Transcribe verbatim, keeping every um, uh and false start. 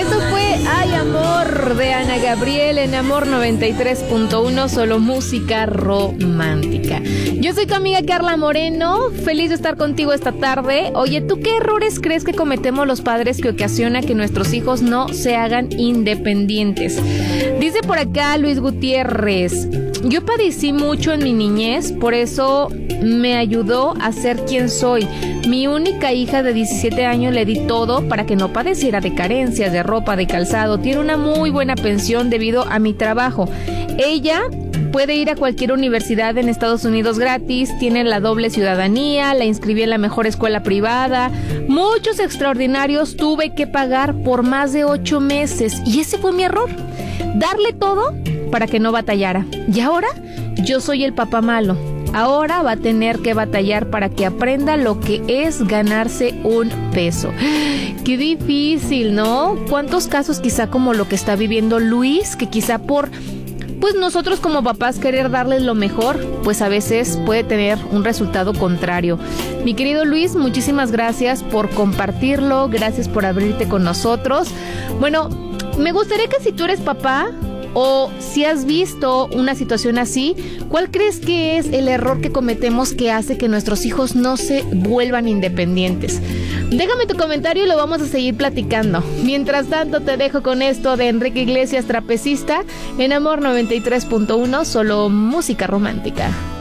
Esto fue Ay Amor de Ana Gabriel en Amor noventa y tres punto uno, solo música romántica. Yo soy tu amiga Carla Moreno, feliz de estar contigo esta tarde. Oye, ¿tú qué errores crees que cometemos los padres que ocasiona que nuestros hijos no se hagan independientes? Dice por acá Luis Gutiérrez: yo padecí mucho en mi niñez, por eso me ayudó a ser quien soy. Mi única hija de diecisiete años le di todo para que no padeciera de carencias, de ropa, de calzado. Tiene una muy buena pensión debido a mi trabajo. Ella puede ir a cualquier universidad en Estados Unidos gratis, tiene la doble ciudadanía, la inscribí en la mejor escuela privada. Muchos extraordinarios tuve que pagar por más de ocho meses y ese fue mi error. Darle todo para que no batallara. Y ahora yo soy el papá malo. Ahora va a tener que batallar para que aprenda lo que es ganarse un peso. Qué difícil, ¿no? ¿Cuántos casos quizá como lo que está viviendo Luis, que quizá por pues nosotros como papás querer darles lo mejor, pues a veces puede tener un resultado contrario? Mi querido Luis, muchísimas gracias por compartirlo, gracias por abrirte con nosotros. Bueno, me gustaría que si tú eres papá, o si has visto una situación así, ¿cuál crees que es el error que cometemos que hace que nuestros hijos no se vuelvan independientes? Déjame tu comentario y lo vamos a seguir platicando. Mientras tanto, te dejo con esto de Enrique Iglesias, Trapecista, en Amor noventa y tres punto uno, solo música romántica.